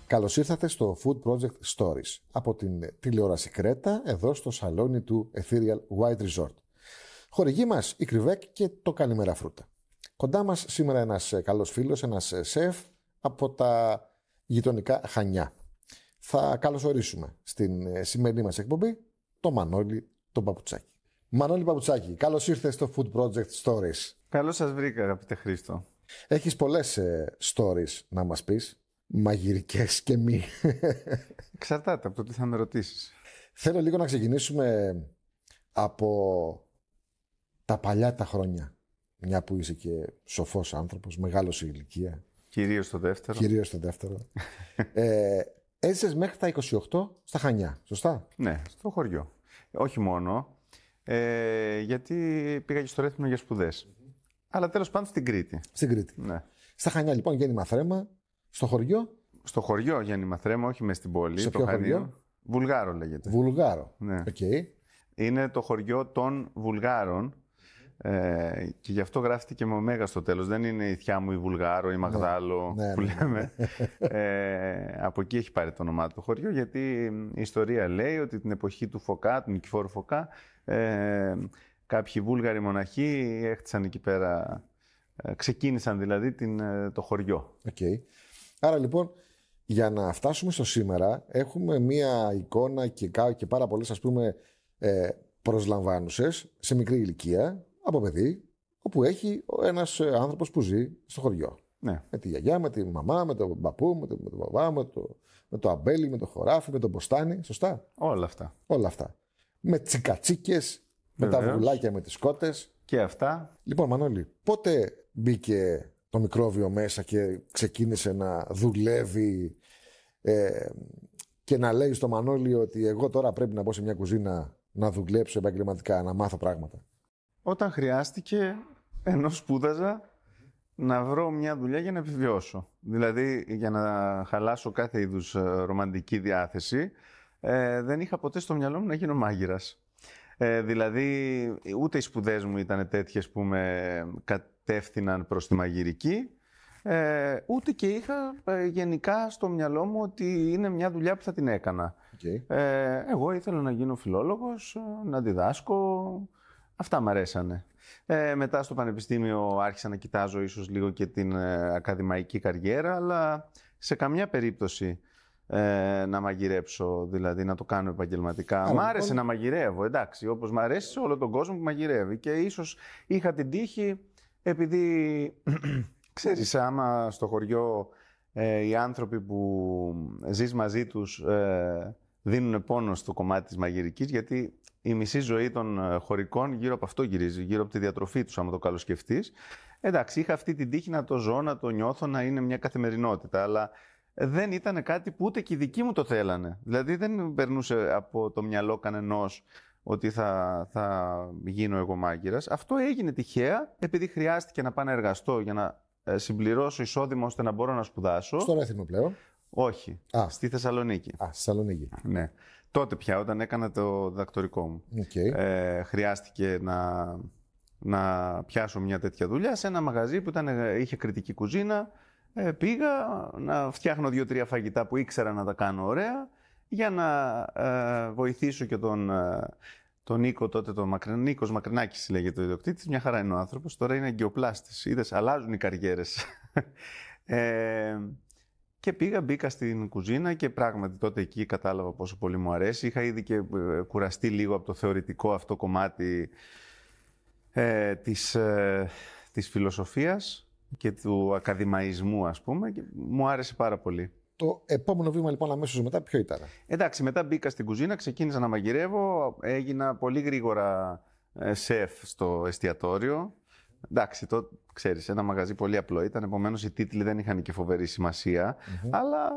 Καλώς ήρθατε στο Food Project Stories από την τηλεόραση Κρέτα, εδώ στο σαλόνι του Ethereal White Resort. Χορηγοί μας η Κρυβέκ και το Καλημέρα Φρούτα. Κοντά μας σήμερα ένας καλός φίλος, ένας σεφ από τα γειτονικά Χανιά. Θα καλωσορίσουμε στην σημερινή μας εκπομπή το Μανώλη τον Παπουτσάκη. Μανώλη Παπουτσάκη, καλώς ήρθες στο Food Project Stories. Καλώς σας βρήκα, αγαπητέ Χρήστο. Έχεις πολλές stories να μας πεις, μαγειρικές και μη. Εξαρτάται από το τι θα με ρωτήσεις. Θέλω λίγο να ξεκινήσουμε από τα παλιά τα χρόνια. Μια που είσαι και σοφός άνθρωπος, μεγάλος σε ηλικία. Κυρίως το δεύτερο. Κυρίως το δεύτερο. Έζησες μέχρι τα 28 στα Χανιά, σωστά? Ναι, στο χωριό. Όχι μόνο, γιατί πήγα και στο Ρέθυμνο για σπουδές. Αλλά τέλος πάντων στην Κρήτη. Στην Κρήτη. Ναι. Στα Χανιά λοιπόν, γέννημα θρέμα. Στο χωριό. Στο χωριό γέννημα θρέμα, όχι μες στην πόλη. Σε το ποιο Χανίο. χωριό? Βουλγάρο λέγεται. Βουλγάρο. Ναι. Okay. Είναι το χωριό των Βουλγάρων. Και γι' αυτό γράφτηκε με ωμέγα στο τέλος. Δεν είναι η θιά μου η Βουλγάρο, η Μαγδάλο που λέμε. Από εκεί έχει πάρει το όνομά του το χωριό, γιατί η ιστορία λέει ότι την εποχή του Φωκά, του Νικηφόρου Φωκά, κάποιοι Βούλγαροι μοναχοί έχτισαν εκεί πέρα, ξεκίνησαν δηλαδή το χωριό. Okay. Άρα λοιπόν, για να φτάσουμε στο σήμερα, έχουμε μία εικόνα και πάρα πολλές, ας πούμε, προσλαμβάνουσες σε μικρή ηλικία από παιδί, όπου έχει ένας άνθρωπος που ζει στο χωριό. Ναι. Με τη γιαγιά, με τη μαμά, με τον παππού, με τον μπαμπά, με το αμπέλι, με το χωράφι, με τον μποστάνι. Σωστά. Όλα αυτά. Όλα αυτά. Με τσικατσίκες, με τα βουλάκια, με τις κότες. Και αυτά. Λοιπόν, Μανώλη, πότε μπήκε το μικρόβιο μέσα και ξεκίνησε να δουλεύει και να λέει στο Μανώλη ότι εγώ τώρα πρέπει να μπω σε μια κουζίνα να δουλέψω επαγγελματικά, να μάθω πράγματα? Όταν χρειάστηκε, ενώ σπούδαζα, να βρω μια δουλειά για να επιβιώσω. Δηλαδή, για να χαλάσω κάθε είδους ρομαντική διάθεση, δεν είχα ποτέ στο μυαλό μου να γίνω μάγειρας. Δηλαδή, ούτε οι σπουδές μου ήταν τέτοιες που με κατεύθυναν προς τη μαγειρική, ούτε και είχα γενικά στο μυαλό μου ότι είναι μια δουλειά που θα την έκανα. Okay. Εγώ ήθελα να γίνω φιλόλογος, να διδάσκω. Αυτά μ' αρέσανε. Μετά στο πανεπιστήμιο άρχισα να κοιτάζω ίσως λίγο και την ακαδημαϊκή καριέρα, αλλά σε καμιά περίπτωση να μαγειρέψω, δηλαδή να το κάνω επαγγελματικά. Μ' άρεσε να μαγειρεύω, εντάξει, όπως μ' αρέσει σε όλο τον κόσμο που μαγειρεύει. Και ίσως είχα την τύχη, επειδή ξέρεις, άμα στο χωριό οι άνθρωποι που ζεις μαζί τους δίνουν πόνο στο κομμάτι της μαγειρικής, γιατί η μισή ζωή των χωρικών γύρω από αυτό γυρίζει, γύρω από τη διατροφή τους, άμα το καλοσκεφτείς. Εντάξει, είχα αυτή την τύχη να το ζω, να το νιώθω, να είναι μια καθημερινότητα, αλλά δεν ήταν κάτι που ούτε και οι δικοί μου το θέλανε. Δηλαδή δεν περνούσε από το μυαλό κανενός ότι θα γίνω εγώ μάγειρας. Αυτό έγινε τυχαία, επειδή χρειάστηκε να πάω να εργαστώ για να συμπληρώσω εισόδημα ώστε να μπορώ να σπουδάσω. Στο Ρέθυμνο πλέον? Όχι, στη Θεσσαλονίκη. Στη Θεσσαλονίκη. Ναι. Τότε πια, όταν έκανα το διδακτορικό μου. Okay. Χρειάστηκε να πιάσω μια τέτοια δουλειά σε ένα μαγαζί που είχε κριτική κουζίνα. Πήγα να φτιάχνω 2-3 φαγητά που ήξερα να τα κάνω ωραία, για να βοηθήσω και τον Νίκο τότε, Νίκος Μακρινάκης λέγεται ο ιδιοκτήτης. Μια χαρά είναι ο άνθρωπος, τώρα είναι εγκυοπλάστης. Είδες, αλλάζουν οι καριέρες. Και μπήκα στην κουζίνα και πράγματι τότε εκεί κατάλαβα πόσο πολύ μου αρέσει. Είχα ήδη και κουραστεί λίγο από το θεωρητικό αυτό κομμάτι της φιλοσοφίας και του ακαδημαϊσμού, ας πούμε, και μου άρεσε πάρα πολύ. Το επόμενο βήμα λοιπόν αμέσως μετά ποιο ήταν? Εντάξει, μετά μπήκα στην κουζίνα, ξεκίνησα να μαγειρεύω, έγινα πολύ γρήγορα σεφ στο εστιατόριο. Εντάξει, το ξέρεις, ένα μαγαζί πολύ απλό ήταν, επομένως οι τίτλοι δεν είχαν και φοβερή σημασία, αλλά